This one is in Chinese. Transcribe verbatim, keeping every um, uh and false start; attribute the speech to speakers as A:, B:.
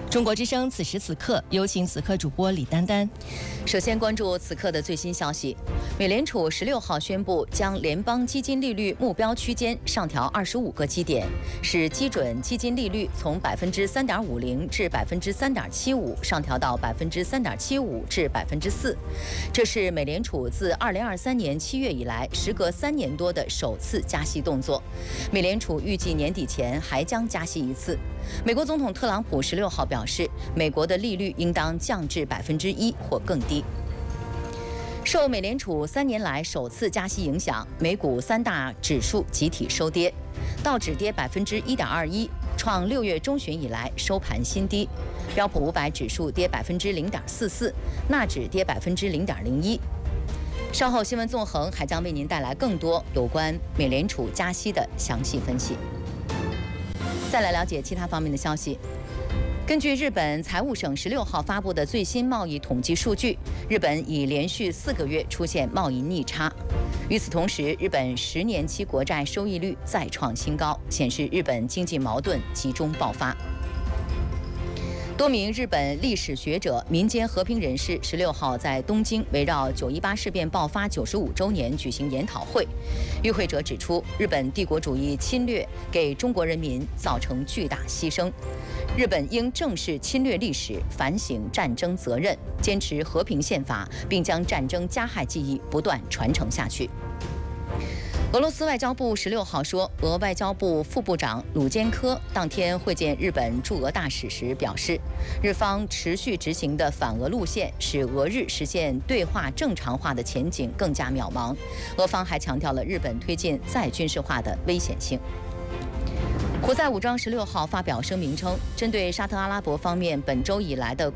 A: 中国之声此时此刻，有请此刻主播李丹丹。
B: 首先关注此刻的最新消息，美联储十六号宣布将联邦基金利率目标区间上调二十五个基点，使基准基金利率从百分之三点五零至百分之三点七五上调到百分之三点七五至百分之四。这是美联储自二零二三年七月以来，时隔三年多的首次加息动作。美联储预计年底前还将加息一次。美国总统特朗普十六号表示，美国的利率应当降至百分之一或更低。受美联储三年来首次加息影响，美股三大指数集体收跌，道指跌百分之一点二一，创六月中旬以来收盘新低；标普五百指数跌百分之零点四四，纳指跌百分之零点零一。稍后新闻纵横还将为您带来更多有关美联储加息的详细分析。再来了解其他方面的消息。根据日本财务省十六号发布的最新贸易统计数据，日本已连续四个月出现贸易逆差。与此同时，日本十年期国债收益率再创新高，显示日本经济矛盾集中爆发。多名日本历史学者、民间和平人士十六号在东京围绕九一八事变爆发九十五周年举行研讨会。与会者指出，日本帝国主义侵略给中国人民造成巨大牺牲，日本应正视侵略历史，反省战争责任，坚持和平宪法，并将战争加害记忆不断传承下去。俄罗斯外交部十六号说，俄外交部副部长鲁坚科当天会见日本驻俄大使时表示，日方持续执行的反俄路线使俄日实现对话正常化的前景更加渺茫。俄方还强调了日本推进再军事化的危险性。胡塞武装十六号发表声明称，针对沙特阿拉伯方面本周以来的